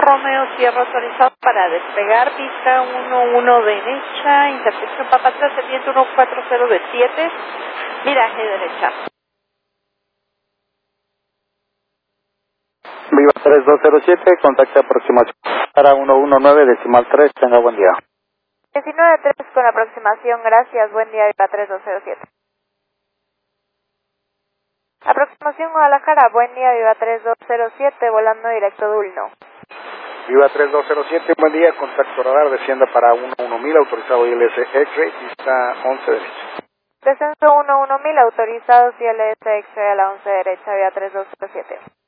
Romeo Sierra autorizado para despegar, pista 11 derecha, intersección Papa 3, pendiente 140 de 7, viraje derecha. Viva 3207, contacto aproximación para 119 decimal 3, tenga buen día. 19-3 con aproximación, gracias, buen día, Viva 3207. Aproximación Guadalajara, buen día, Viva 3207, volando directo Dulno. Viva 3207, buen día, contacto radar, descienda para 11000, autorizado ILS X-Ray, pista 11 derecha. Descenso 11000, autorizado ILS X-Ray a la 11 derecha, Viva 3207.